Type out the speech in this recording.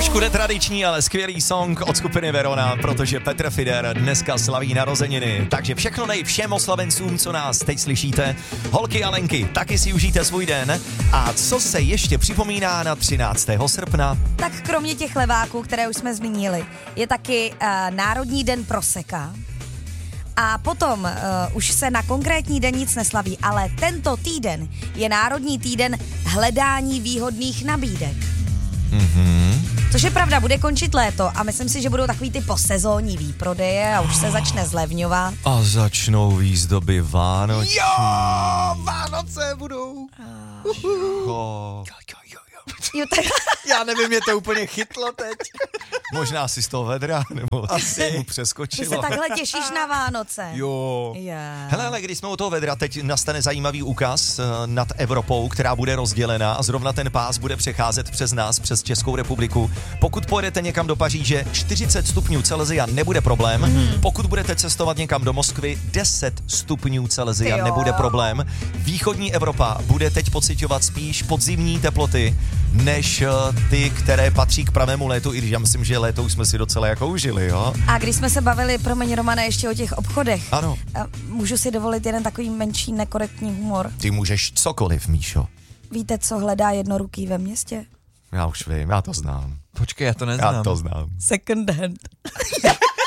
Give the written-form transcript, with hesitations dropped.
Trošku netradiční, ale skvělý song od skupiny Verona, protože Petr Fider dneska slaví narozeniny. Takže všechno všem oslavencům, co nás teď slyšíte. Holky a Lenky, taky si užijte svůj den. A co se ještě připomíná na 13. srpna? Tak kromě těch leváků, které už jsme zmínili, je taky Národní den proseka. A potom už se na konkrétní den nic neslaví, ale tento týden je Národní týden hledání výhodných nabídek. Což je pravda, bude končit léto a myslím si, že budou takový ty posezónní výprodeje a už se začne zlevňovat. A začnou výzdoby vánoční. Jo, Vánoce budou. Jo, tak... Já nevím, mě to úplně chytlo teď. Možná si z toho vedra, nebo asi mu Ty přeskočilo. se takhle těšíš na Vánoce. Jo. Yeah. Hele, ale když jsme u toho vedra, teď nastane zajímavý úkaz nad Evropou, která bude rozdělená a zrovna ten pás bude přecházet přes nás, přes Českou republiku. Pokud pojedete někam do Paříže, 40 stupňů Celsia nebude problém. Pokud budete cestovat někam do Moskvy, 10 stupňů Celsia nebude problém. Východní Evropa bude teď pociťovat spíš podzimní teploty, než ty, které patří k pravému létu, i když já myslím, že léto už jsme si docela jako užili, jo? A když jsme se bavili, promiň Romane, ještě o těch obchodech, Ano. můžu si dovolit jeden takový menší nekorektní humor. Ty můžeš cokoliv, Míšo. Víte, co hledá jednoruký ve městě? Já už vím, já to znám. Počkej, já to neznám. Já to znám. Second hand.